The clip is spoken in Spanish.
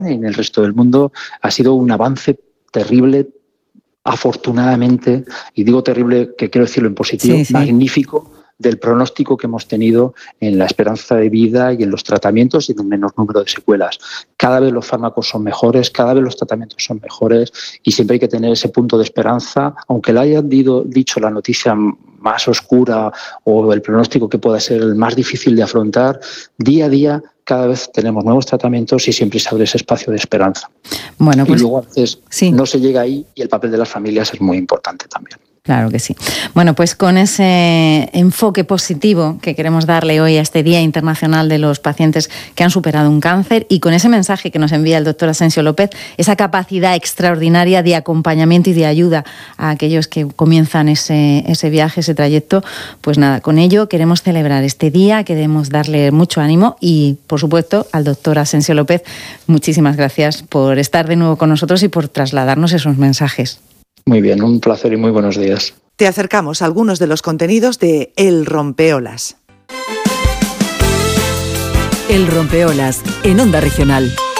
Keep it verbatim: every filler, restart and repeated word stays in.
y en el resto del mundo ha sido un avance terrible, afortunadamente, y digo terrible que quiero decirlo en positivo, sí, sí. magnífico, del pronóstico que hemos tenido en la esperanza de vida y en los tratamientos y en un menor número de secuelas. Cada vez los fármacos son mejores, cada vez los tratamientos son mejores y siempre hay que tener ese punto de esperanza, aunque le hayan dicho, dicho la noticia más oscura o el pronóstico que pueda ser el más difícil de afrontar, día a día cada vez tenemos nuevos tratamientos y siempre se abre ese espacio de esperanza. Bueno, pues, y luego a veces sí. no se llega ahí y el papel de las familias es muy importante también. Claro que sí. Bueno, pues con ese enfoque positivo que queremos darle hoy a este Día Internacional de los Pacientes que han superado un cáncer y con ese mensaje que nos envía el doctor Asensio López, esa capacidad extraordinaria de acompañamiento y de ayuda a aquellos que comienzan ese, ese viaje, ese trayecto, pues nada, con ello queremos celebrar este día, queremos darle mucho ánimo y, por supuesto, al doctor Asensio López, muchísimas gracias por estar de nuevo con nosotros y por trasladarnos esos mensajes. Muy bien, un placer y muy buenos días. Te acercamos a algunos de los contenidos de El Rompeolas. El Rompeolas, en Onda Regional.